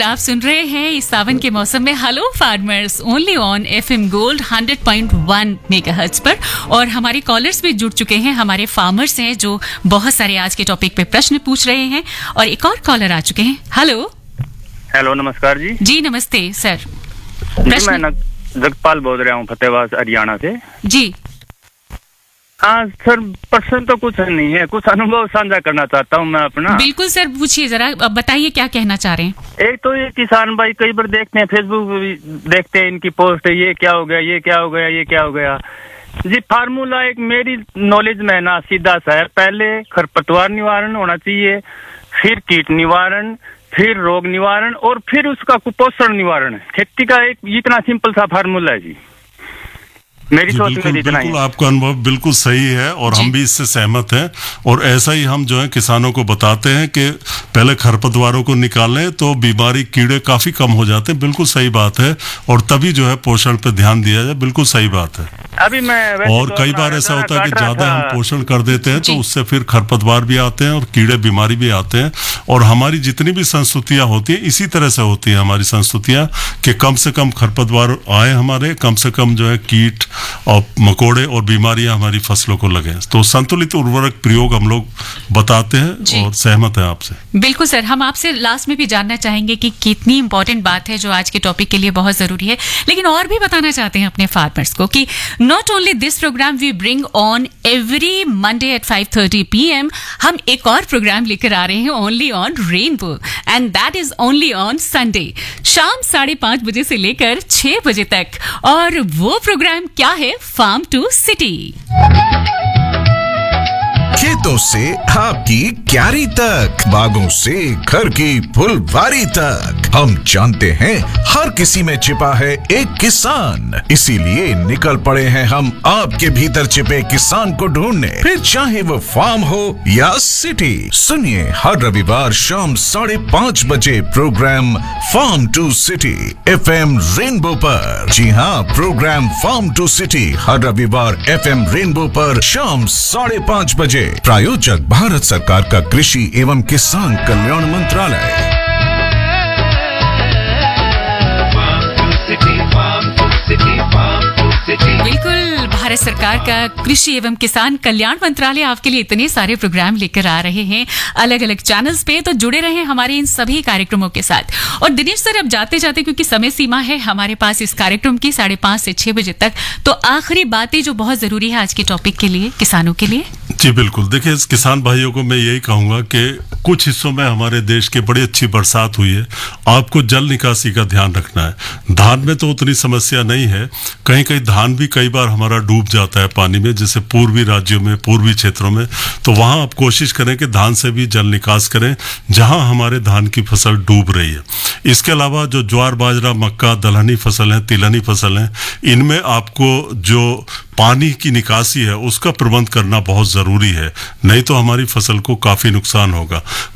आप सुन रहे हैं इस सावन के मौसम में hello farmers only on FM gold 100.1 megahertz पर। और हमारे कॉलर्स भी जुड़ चुके हैं, हमारे फार्मर्स हैं जो बहुत सारे आज के टॉपिक पे प्रश्न पूछ रहे हैं। और एक और कॉलर आ चुके हैं। हेलो, नमस्कार जी। जी नमस्ते सर। जी मैं जगपाल बोल रहा हूँ फतेहाबाद हरियाणा से। जी हाँ सर, प्रश्न तो कुछ नहीं है, कुछ अनुभव साझा करना चाहता हूँ मैं अपना। बिल्कुल सर, पूछिए जरा, बताइए क्या कहना चाह रहे हैं। एक तो ये किसान भाई कई बार देखते हैं, फेसबुक भी देखते हैं इनकी पोस्ट, ये क्या हो गया, ये क्या हो गया, ये क्या हो गया जी। फार्मूला एक मेरी नॉलेज में ना सीधा सा है, पहले खरपतवार निवारण होना चाहिए, फिर कीट निवारण, फिर रोग निवारण और फिर उसका कुपोषण निवारण। खेती का एक इतना सिंपल सा फार्मूला है जी। मेरी सोच में इतना ही। बिल्कुल आपका अनुभव बिल्कुल सही है और हम भी इससे सहमत हैं। और ऐसा ही हम जो है किसानों को बताते हैं कि पहले खरपतवारों को निकालें तो बीमारी कीड़े काफी कम हो जाते हैं। बिल्कुल सही बात है। और तभी जो है पोषण पे ध्यान दिया जाए। बिल्कुल सही बात है। अभी मैं और कई बार ऐसा होता है कि ज्यादा हम पोषण कर देते हैं तो उससे फिर खरपतवार भी आते हैं और कीड़े बीमारी भी आते हैं। और हमारी जितनी भी संस्तुतियां होती है इसी तरह से होती है हमारी संस्तुतियां कि कम से कम खरपतवार आए, हमारे कम से कम जो है कीट और मकोड़े और बीमारियां हमारी फसलों को लगे। तो संतुलित उर्वरक प्रयोग हम लोग बताते हैं और सहमत हैं आपसे। बिल्कुल सर, हम आपसे लास्ट में भी जानना चाहेंगे कि कितनी इंपॉर्टेंट बात है जो आज के टॉपिक के लिए बहुत जरूरी है। लेकिन और भी बताना चाहते हैं अपने फार्मर्स को कि not only this programme we bring on every Monday eight 5:30 PM, हम एक और प्रोग्राम लेकर आ रहे हैं only on rainbow and that is only on Sunday शाम 5:30 बजे से लेकर 6 बजे तक। और वो प्रोग्राम क्या है? Farm to city. खेतों से आपकी क्यारी तक, बागों से घर की फुलवारी तक, हम जानते हैं हर किसी में छिपा है एक किसान। इसीलिए निकल पड़े हैं हम आपके भीतर छिपे किसान को ढूंढने, फिर चाहे वो फार्म हो या सिटी। सुनिए हर रविवार शाम 5:30 बजे programme farm to city FM rainbow पर। जी हाँ, प्रोग्राम फार्म टू सिटी हर रविवार FM रेनबो पर शाम 5:30 बजे। प्रायोजक भारत सरकार का कृषि एवं किसान कल्याण मंत्रालय। बिल्कुल, भारत सरकार का कृषि एवं किसान कल्याण मंत्रालय आपके लिए इतने सारे प्रोग्राम लेकर आ रहे हैं अलग अलग चैनल्स पे। तो जुड़े रहे हमारे इन सभी कार्यक्रमों के साथ। और दिनेश सर, अब जाते जाते क्योंकि समय सीमा है हमारे पास इस कार्यक्रम की 5:30 से 6 बजे तक, तो आखिरी बातें जो बहुत जरूरी है आज के टॉपिक के लिए, किसानों के लिए। जी बिल्कुल, देखिए किसान भाइयों को मैं यही कहूंगा कि कुछ हिस्सों में हमारे देश के बड़ी अच्छी बरसात हुई है, आपको जल निकासी का ध्यान रखना है। धान में तो उतनी समस्या नहीं है, कहीं कहीं धान भी कई बार हमारा डूब जाता है पानी में, जैसे पूर्वी राज्यों में, पूर्वी क्षेत्रों में। तो वहां आप कोशिश करें कि धान से भी जल निकास करें जहां हमारे धान की फसल डूब रही है। इसके अलावा जो ज्वार बाजरा मक्का दलहनी फसल है, तिलहनी फसल है, इनमें आपको जो पानी की निकासी है उसका प्रबंध करना बहुत जरूरी है, नहीं तो हमारी फसल को काफी नुकसान होगा।